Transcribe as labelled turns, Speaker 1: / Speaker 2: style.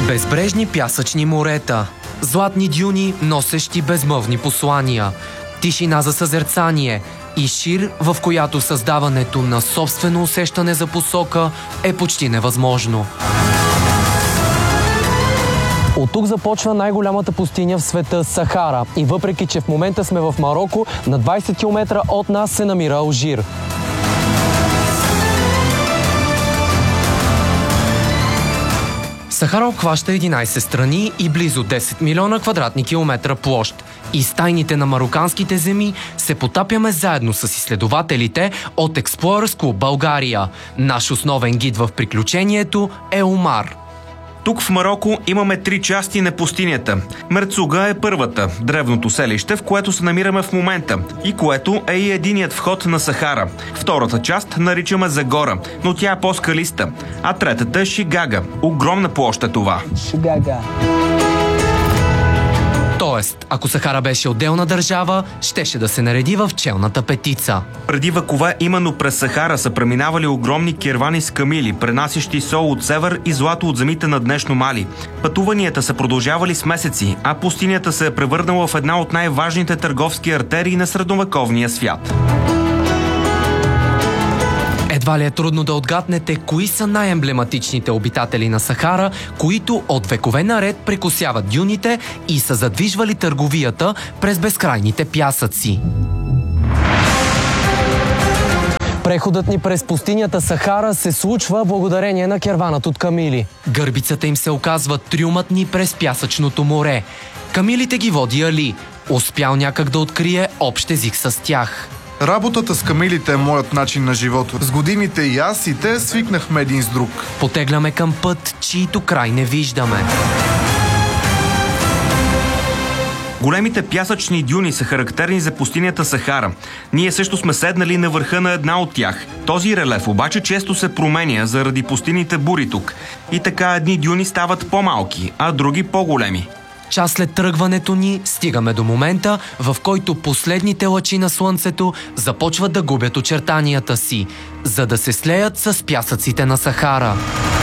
Speaker 1: Безбрежни пясъчни морета, златни дюни, носещи безмълвни послания, тишина за съзерцание и шир, в която създаването на собствено усещане за посока е почти невъзможно. От тук започва най-голямата пустиня в света – Сахара. И въпреки, че в момента сме в Мароко, на 20 км от нас се намира Алжир. Сахара обхваща 11 страни и близо 10 милиона квадратни километра площ. И с тайните на мароканските земи се потапяме заедно с изследователите от Explorers Club България. Наш основен гид в приключението е Омар.
Speaker 2: Тук в Мароко имаме 3 части на пустинята. Мерцуга е първата, древното селище, в което се намираме в момента и което е и единият вход на Сахара. Втората част наричаме Загора, но тя е по-скалиста. А третата е Шигага. Огромна площ е това.
Speaker 3: Шигага.
Speaker 1: Тоест, ако Сахара беше отделна държава, щеше да се нареди в челната петица.
Speaker 2: Преди векове именно през Сахара са преминавали огромни кервани с камили, пренасящи сол от север и злато от земите на днешно Мали. Пътуванията са продължавали с месеци, а пустинята се е превърнала в една от най-важните търговски артерии на средновековния свят.
Speaker 1: Едва ли е трудно да отгаднете кои са най-емблематичните обитатели на Сахара, които от векове наред прекосяват дюните и са задвижвали търговията през безкрайните пясъци. Преходът ни през пустинята Сахара се случва благодарение на керванът от камили. Гърбицата им се оказва трюмът ни през пясъчното море. Камилите ги води Али, успял някак да открие общ език с тях.
Speaker 4: Работата с камилите е моят начин на живот. С годините и аз и те свикнахме един с друг.
Speaker 1: Потегляме към път, чието край не виждаме.
Speaker 2: Големите пясъчни дюни са характерни за пустинята Сахара. Ние също сме седнали на върха на една от тях. Този релеф обаче често се променя заради пустините бури тук. И така едни дюни стават по-малки, а други по-големи.
Speaker 1: Час след тръгването ни стигаме до момента, в който последните лъчи на слънцето започват да губят очертанията си, за да се слеят с пясъците на Сахара.